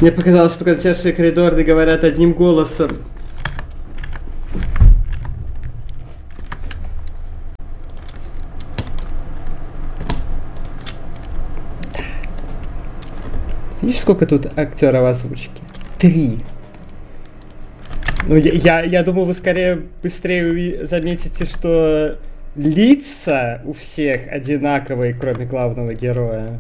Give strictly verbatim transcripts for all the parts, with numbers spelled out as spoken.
Мне показалось, что консьержи и коридорные говорят одним голосом. Видишь, сколько тут актеров озвучки? Три. Ну, я, я, я думаю, вы скорее быстрее заметите, что лица у всех одинаковые, кроме главного героя.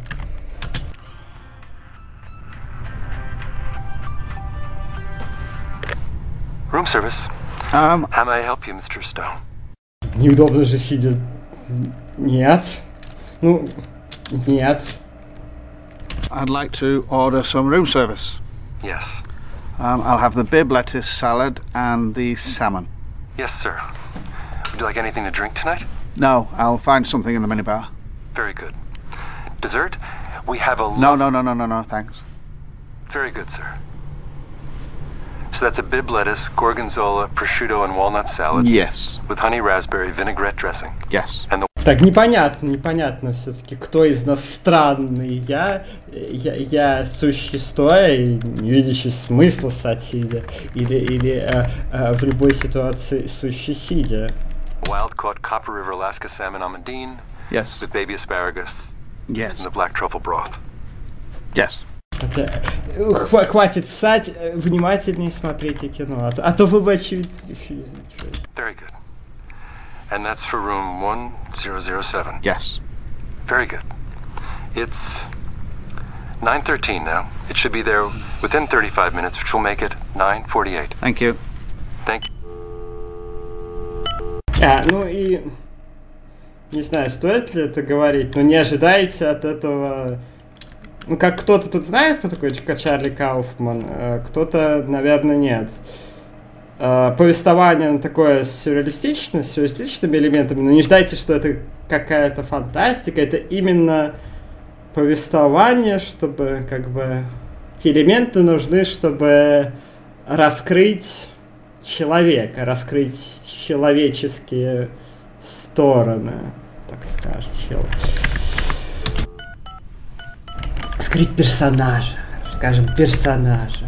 Room service. Um, How may I help you, мистер Stone? Неудобно же сидя. Нет. Ну, нет. I'd like to order some room service. Yes. Um, I'll have the bib lettuce salad and the salmon. Yes, sir. Would you like anything to drink tonight? No, I'll find something in the minibar. Very good. Dessert? We have a... No, no, no, no, no, no, thanks. Very good, sir. So that's a bib lettuce, gorgonzola, prosciutto, and walnut salad. Yes. With honey raspberry vinaigrette dressing. Yes. And the... Так, непонятно, непонятно все-таки, кто из нас странный. Я, я, я существо, не видящий смысла сидя, или, или э, э, в любой ситуации сущий сидя. Wild-caught Copper River Alaska salmon amandine. Yes. With baby asparagus. Yes. And the black truffle broth. Yes. Хотя, хва- хватит ссать, внимательнее смотрите кино, а то, а то вы бы очевидно... Very good. And that's for room one thousand seven. Yes. Very good. It's nine thirteen now. It should be there within thirty-five minutes, which will make it nine forty-eight. Thank you. Thank you. А, ну и... Не знаю, стоит ли это говорить, но не ожидайте от этого... Ну, как кто-то тут знает, кто такой Чарли Кауфман, кто-то, наверное, нет. Повествование такое сюрреалистичное, с сюрреалистичными элементами, но не ждайте, что это какая-то фантастика, это именно повествование, чтобы, как бы, те элементы нужны, чтобы раскрыть человека, раскрыть человеческие стороны, так скажем, чел. Скрыть персонажа, скажем, персонажа.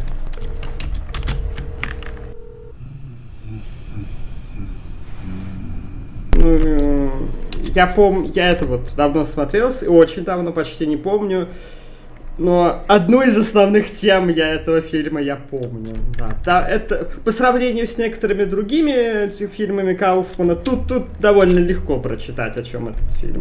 Ну, я помню, я это вот давно смотрел, и очень давно, почти не помню, но одну из основных тем я этого фильма я помню. Да, да, это по сравнению с некоторыми другими фильмами Кауфмана, тут, тут довольно легко прочитать, о чем этот фильм.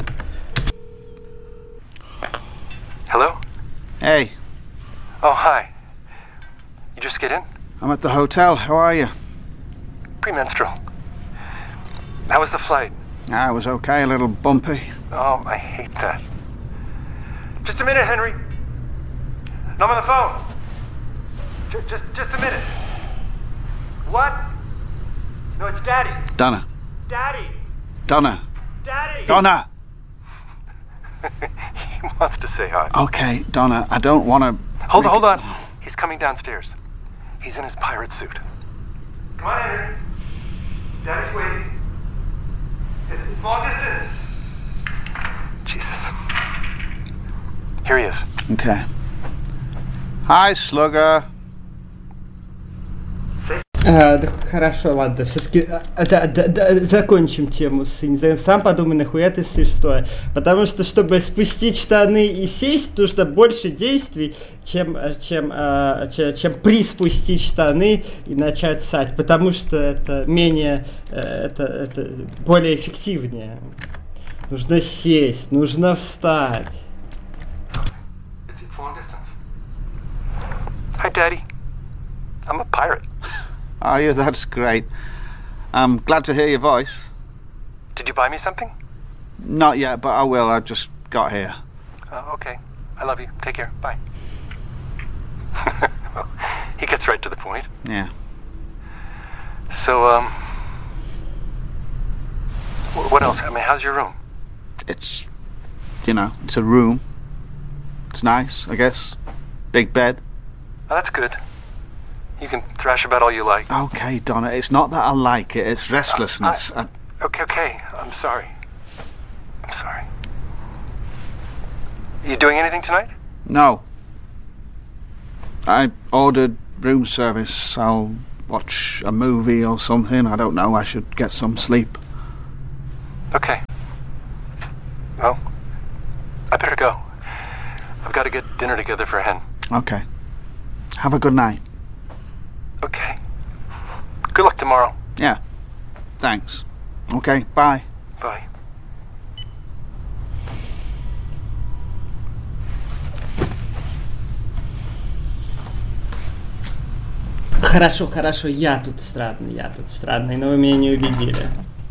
Hello? Hey. Oh, hi. You just get in? I'm at the hotel. How are you? Premenstrual. How was the flight? Ah, it was okay. A little bumpy. Oh, I hate that. Just a minute, Henry. No, I'm on the phone. Just, just, just a minute. What? No, it's Daddy. Donna. Daddy. Donna. Daddy. Donna. He wants to say hi. Okay, Donna, I don't want to... Hold on, hold on. He's coming downstairs. He's in his pirate suit. Come on, Henry. Daddy's waiting. It's long distance. Jesus. Here he is. Okay. Hi, Slugger. А, да, хорошо, ладно, все-таки а, да, да, да, закончим тему с сам подумай, нахуя ты существуешь. Потому что, чтобы спустить штаны и сесть, нужно больше действий, чем, чем, а, чем, чем приспустить штаны и начать ссать. Потому что это менее, это, это более эффективнее. Нужно сесть, нужно встать. It's long distance. Hi, Daddy. I'm a pirate. Oh, yeah, that's great. I'm glad to hear your voice. Did you buy me something? Not yet, but I will. I just got here. Oh, okay. I love you. Take care. Bye. Well, he gets right to the point. Yeah. So, um... what else? I mean, how's your room? It's, you know, it's a room. It's nice, I guess. Big bed. Oh, that's good. You can thrash about all you like. Okay, Donna, it's not that I like it, it's restlessness. Uh, I, okay, okay, I'm sorry. I'm sorry. You doing anything tonight? No. I ordered room service. I'll watch a movie or something. I don't know. I should get some sleep. Okay. Well, I better go. I've got to get dinner together for Hen. Okay. Have a good night. Okay. Good luck tomorrow. Yeah. Thanks. Okay, bye. Bye. Хорошо, хорошо, я тут странный, я тут странный, но вы меня не убедили.